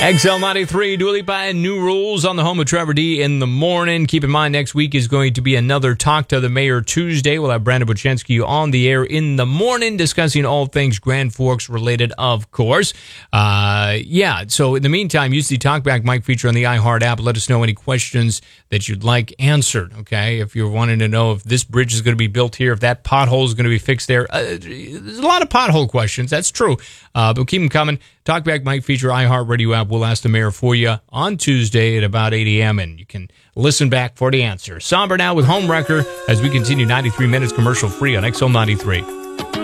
XL93, Dua Lipa and New Rules on the home of Trevor D in the morning. Keep in mind, next week is going to be another Talk to the Mayor Tuesday. We'll have Brandon Buczynski on the air in the morning discussing all things Grand Forks related, of course. So in the meantime, use the Talkback mic feature on the iHeart app. Let us know any questions that you'd like answered, okay? If you're wanting to know if this bridge is going to be built here, if that pothole is going to be fixed there. There's a lot of pothole questions, that's true. But keep them coming. Talkback mic feature, iHeart Radio app. We'll ask the mayor for you on Tuesday at about 8 a.m., and you can listen back for the answer. Somber now with Homewrecker as we continue 93 minutes commercial free on XL93.